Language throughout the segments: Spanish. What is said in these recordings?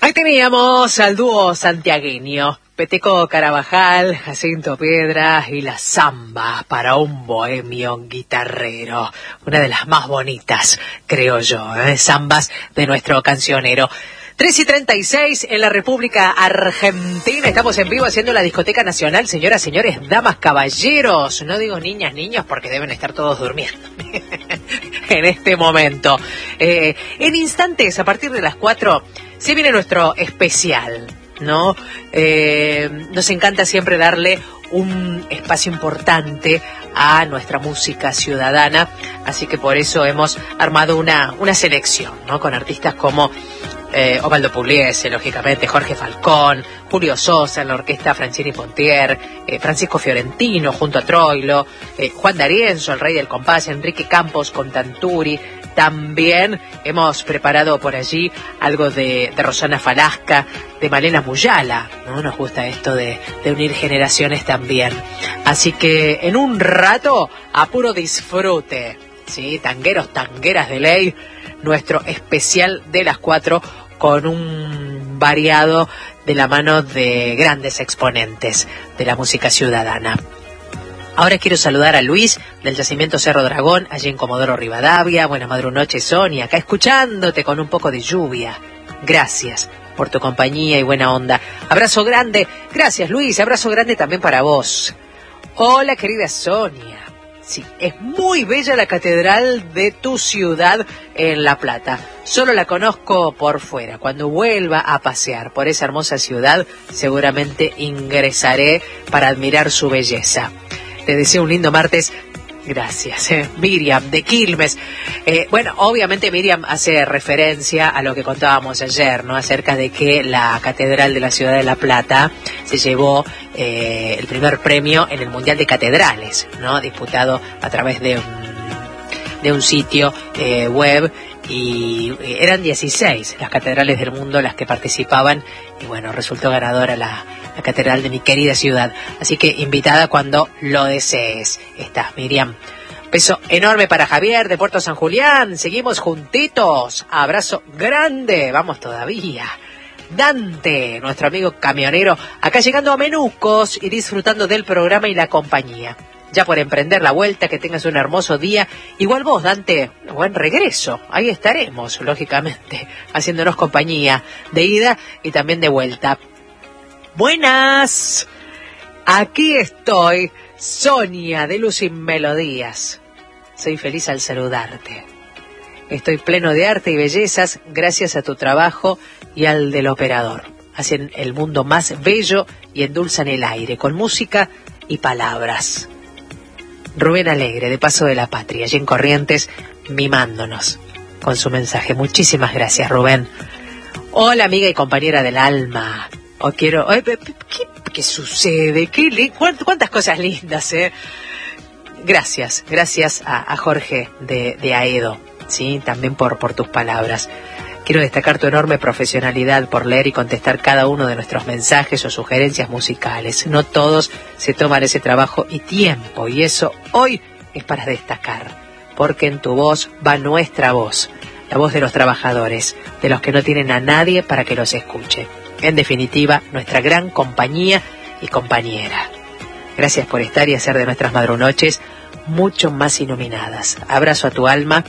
Ahí teníamos al dúo santiagueño, Peteco Carabajal, Jacinto Piedra y la zamba para un bohemio guitarrero. Una de las más bonitas, creo yo, zambas de nuestro cancionero. 3:36 en la República Argentina. Estamos en vivo haciendo la Discoteca Nacional. Señoras, señores, damas, caballeros. No digo niñas, niños, porque deben estar todos durmiendo en este momento. En instantes, a partir de las 4, se viene nuestro especial, ¿no? Nos encanta siempre darle un espacio importante a nuestra música ciudadana. Así que por eso hemos armado una selección, ¿no? Con artistas como Osvaldo Pugliese, lógicamente, Jorge Falcón, Julio Sosa en la orquesta Francini Pontier, Francisco Fiorentino junto a Troilo, Juan D'Arienzo, el rey del compás, Enrique Campos con Tanturi. También hemos preparado por allí algo de Rosana Falasca, de Malena Muyala, ¿no? Nos gusta esto de unir generaciones también. Así que en un rato, a puro disfrute, ¿sí? Tangueros, tangueras de ley, nuestro especial de las 4 con un variado de la mano de grandes exponentes de la música ciudadana. Ahora quiero saludar a Luis del Yacimiento Cerro Dragón, allí en Comodoro Rivadavia. Buena madrunoche, Sonia, acá escuchándote con un poco de lluvia. Gracias por tu compañía y buena onda. Abrazo grande. Gracias, Luis. Abrazo grande también para vos. Hola, querida Sonia. Sí, es muy bella la catedral de tu ciudad en La Plata. Solo la conozco por fuera. Cuando vuelva a pasear por esa hermosa ciudad, seguramente ingresaré para admirar su belleza. Te deseo un lindo martes. Gracias. Miriam, de Quilmes. Bueno, obviamente Miriam hace referencia a lo que contábamos ayer, ¿no? Acerca de que la Catedral de la Ciudad de La Plata se llevó el primer premio en el Mundial de Catedrales, ¿no? Disputado a través de un sitio web. Y eran 16 las catedrales del mundo las que participaban. Y bueno, resultó ganadora la catedral de mi querida ciudad. Así que invitada cuando lo desees. Estás, Miriam. Beso enorme para Javier de Puerto San Julián. Seguimos juntitos. Abrazo grande. Vamos todavía. Dante, nuestro amigo camionero, acá llegando a Menucos y disfrutando del programa y la compañía. Ya por emprender la vuelta, que tengas un hermoso día. Igual vos, Dante, buen regreso. Ahí estaremos, lógicamente, haciéndonos compañía de ida y también de vuelta. Buenas. Aquí estoy, Sonia de Luz y Melodías. Soy feliz al saludarte. Estoy pleno de arte y bellezas gracias a tu trabajo y al del operador. Hacen el mundo más bello y endulzan el aire con música y palabras. Rubén Alegre, de Paso de la Patria, allí en Corrientes, mimándonos con su mensaje. Muchísimas gracias, Rubén. Hola, amiga y compañera del alma. ¿Qué sucede? ¿Cuántas cosas lindas, eh? Gracias a Jorge de Aedo, ¿sí? También por tus palabras. Quiero destacar tu enorme profesionalidad por leer y contestar cada uno de nuestros mensajes o sugerencias musicales. No todos se toman ese trabajo y tiempo, y eso hoy es para destacar, porque en tu voz va nuestra voz, la voz de los trabajadores, de los que no tienen a nadie para que los escuche. En definitiva, nuestra gran compañía y compañera. Gracias por estar y hacer de nuestras madrunoches mucho más iluminadas. Abrazo a tu alma,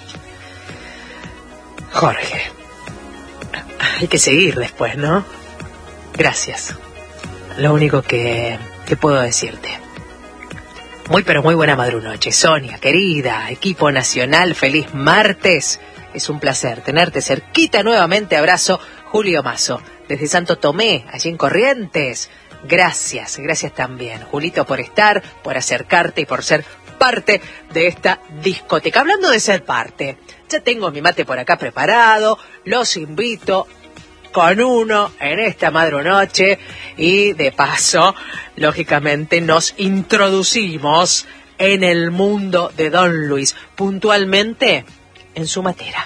Jorge. Hay que seguir después, ¿no? Gracias. Lo único que puedo decirte. Muy pero muy buena madrunoche, Sonia, querida, equipo nacional, feliz martes. Es un placer tenerte cerquita nuevamente. Abrazo, Julio Mazo, desde Santo Tomé, allí en Corrientes. Gracias también, Julito, por estar, por acercarte y por ser parte de esta discoteca. Hablando de ser parte, ya tengo mi mate por acá preparado, los invito con uno en esta madrunoche y de paso, lógicamente, nos introducimos en el mundo de Don Luis, puntualmente en su matera.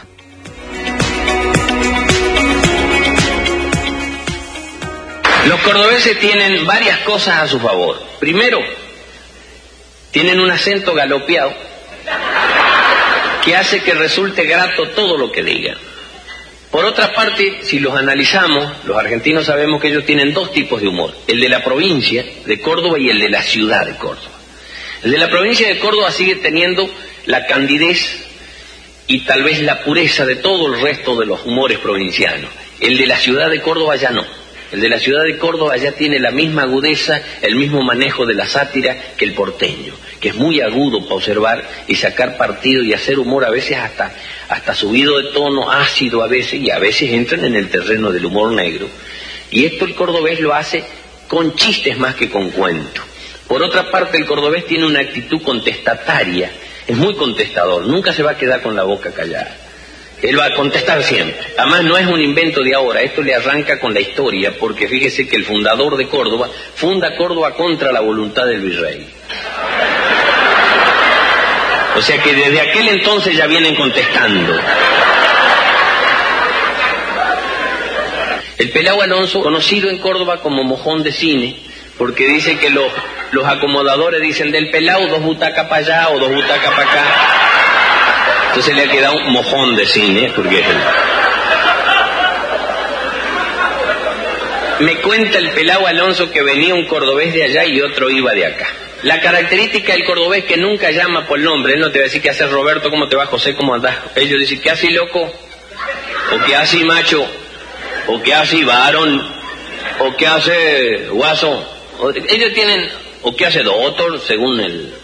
Los cordobeses tienen varias cosas a su favor. Primero, tienen un acento galopeado que hace que resulte grato todo lo que digan. Por otra parte, si los analizamos, los argentinos sabemos que ellos tienen dos tipos de humor, el de la provincia de Córdoba y el de la ciudad de Córdoba. El de la provincia de Córdoba sigue teniendo la candidez y tal vez la pureza de todo el resto de los humores provincianos. El de la ciudad de Córdoba ya no. El de la ciudad de Córdoba ya tiene la misma agudeza, el mismo manejo de la sátira que el porteño, que es muy agudo para observar y sacar partido y hacer humor a veces hasta subido de tono, ácido a veces, y a veces entran en el terreno del humor negro. Y esto el cordobés lo hace con chistes más que con cuentos. Por otra parte, el cordobés tiene una actitud contestataria, es muy contestador, nunca se va a quedar con la boca callada. Él va a contestar siempre. Además, no es un invento de ahora, esto le arranca con la historia, porque fíjese que el fundador de Córdoba funda Córdoba contra la voluntad del virrey. O sea que desde aquel entonces ya vienen contestando. El Pelao Alonso, conocido en Córdoba como mojón de cine, porque dice que los acomodadores dicen del Pelao 2 butacas para allá o 2 butacas para acá. Entonces le ha quedado un mojón de cine, porque me cuenta el Pelao Alonso que venía un cordobés de allá y otro iba de acá. La característica del cordobés que nunca llama por nombre, él no te va a decir qué hace Roberto, cómo te va José, cómo andás. Ellos dicen, ¿qué hace loco? O ¿qué hace macho? O ¿qué hace varón? O ¿qué hace guaso? Ellos tienen, o ¿qué hace doctor? Según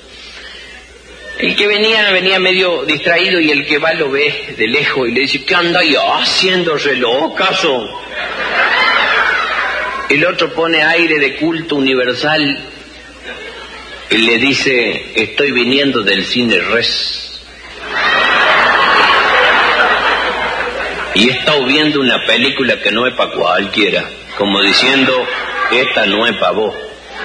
el que venía medio distraído, y el que va lo ve de lejos y le dice, ¿qué anda ya haciendo reloj, caso? El otro pone aire de culto universal y le dice, estoy viniendo del cine Res. Y he estado viendo una película que no es para cualquiera, como diciendo, esta no es para vos.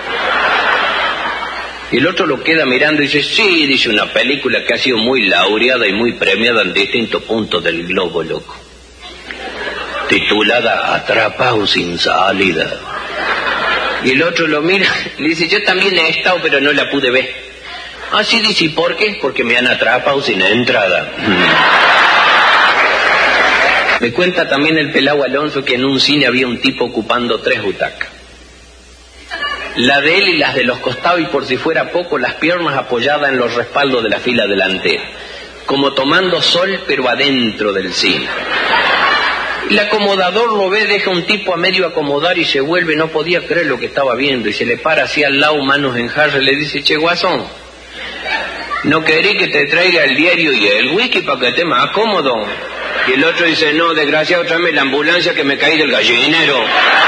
Y el otro lo queda mirando y dice, sí, dice, una película que ha sido muy laureada y muy premiada en distintos puntos del globo, loco. Titulada Atrapado sin salida. Y el otro lo mira y le dice, yo también he estado, pero no la pude ver. Ah, sí, dice, ¿y por qué? Porque me han atrapado sin entrada. Me cuenta también el Pelao Alonso que en un cine había un tipo ocupando 3 butacas. La de él y las de los costados, y por si fuera poco, las piernas apoyadas en los respaldos de la fila delantera, como tomando sol, pero adentro del cine. El acomodador lo ve, deja un tipo a medio acomodar y se vuelve, no podía creer lo que estaba viendo, y se le para así al lado, manos en jarra, y le dice, che, guasón, ¿no querés que te traiga el diario y el whisky para que estés más cómodo? Y el otro dice, no, desgraciado, tráeme la ambulancia que me caí del gallinero.